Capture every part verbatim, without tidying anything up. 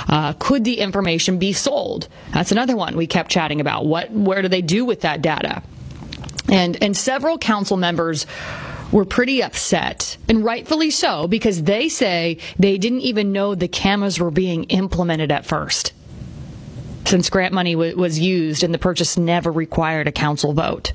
Uh, could the information be sold? That's another one we kept chatting about. What, where do they do with that data? And, and several council members were pretty upset, and rightfully so, because they say they didn't even know the cameras were being implemented at first, since grant money w- was used and the purchase never required a council vote.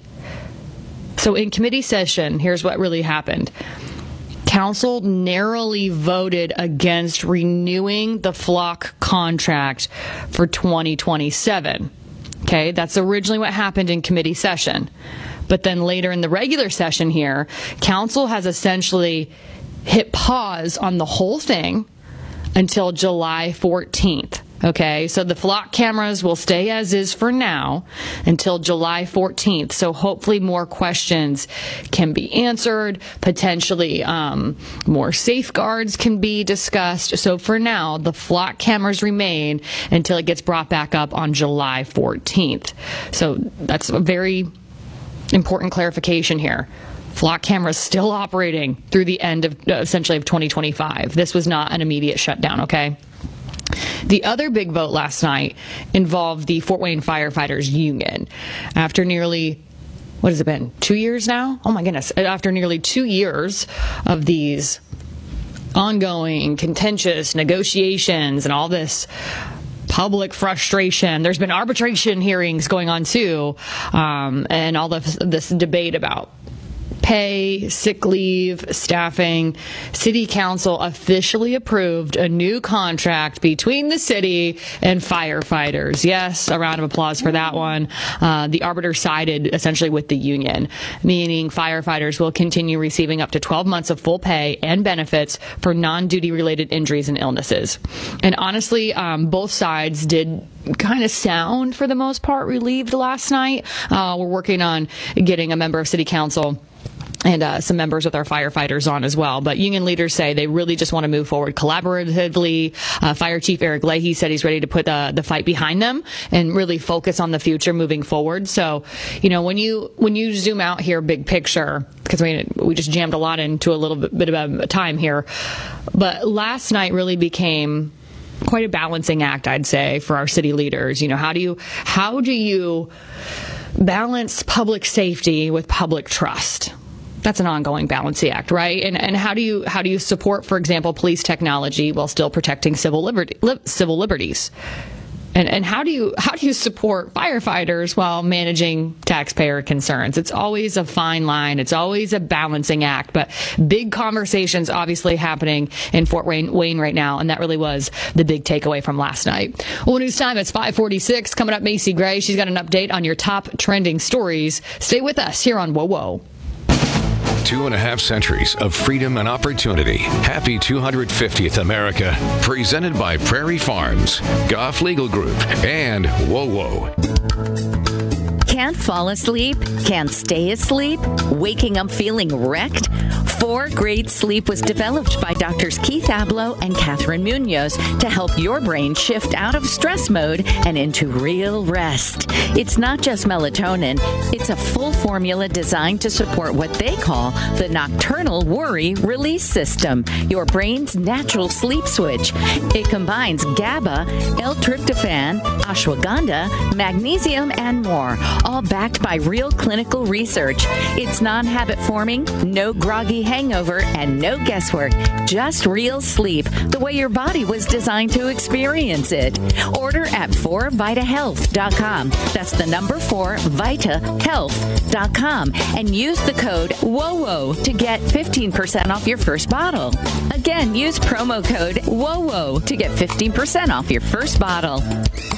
So in committee session, here's what really happened. Council narrowly voted against renewing the Flock contract for twenty twenty-seven. Okay, that's originally what happened in committee session. But then later in the regular session here, council has essentially hit pause on the whole thing until July fourteenth. Okay, so the Flock cameras will stay as is for now until July fourteenth. So hopefully more questions can be answered. Potentially um, more safeguards can be discussed. So for now, the Flock cameras remain until it gets brought back up on July fourteenth. So that's a very important clarification here. Flock cameras still operating through the end of uh, essentially of twenty twenty-five. This was not an immediate shutdown, okay? The other big vote last night involved the Fort Wayne Firefighters Union. After nearly, what has it been, two years now? Oh my goodness. After nearly two years of these ongoing, contentious negotiations and all this public frustration. There's been arbitration hearings going on too, um, and all of this debate about pay, sick leave, staffing. City Council officially approved a new contract between the city and firefighters. Yes, a round of applause for that one. Uh, the arbiter sided essentially with the union, meaning firefighters will continue receiving up to twelve months of full pay and benefits for non-duty related injuries and illnesses. And honestly, um, both sides did kind of sound, for the most part, relieved last night. Uh, we're working on getting a member of City Council and uh, some members with our firefighters on as well. But union leaders say they really just want to move forward collaboratively. Uh, Fire Chief Eric Leahy said he's ready to put the, the fight behind them and really focus on the future moving forward. So, you know, when you when you zoom out here, big picture, because we, we just jammed a lot into a little bit, bit of a time here. But last night really became quite a balancing act, I'd say, for our city leaders. You know, how do you how do you balance public safety with public trust? That's an ongoing balancing act, right? And and how do you how do you support, for example, police technology while still protecting civil liberty, li- civil liberties? And and how do you how do you support firefighters while managing taxpayer concerns? It's always a fine line. It's always a balancing act. But big conversations obviously happening in Fort Wayne, Wayne right now, and that really was the big takeaway from last night. Well, news time. It's five forty-six. Coming up, Macy Gray. She's got an update on your top trending stories. Stay with us here on Whoa Whoa. Two and a half centuries of freedom and opportunity. Happy two hundred fiftieth America. Presented by Prairie Farms, Goff Legal Group, and Whoa Whoa. Can't fall asleep? Can't stay asleep? Waking up feeling wrecked? Four Great Sleep was developed by Doctors Keith Abloh and Catherine Munoz to help your brain shift out of stress mode and into real rest. It's not just melatonin. It's a full formula designed to support what they call the nocturnal worry release system, your brain's natural sleep switch. It combines GABA, L-tryptophan, ashwagandha, magnesium, and more, all backed by real clinical research. It's non-habit forming, no groggy hangover, and no guesswork. Just real sleep, the way your body was designed to experience it. Order at four vita health dot com. That's the number four vita health dot com. And use the code WOWO to get fifteen percent off your first bottle. Again, use promo code WOWO to get fifteen percent off your first bottle.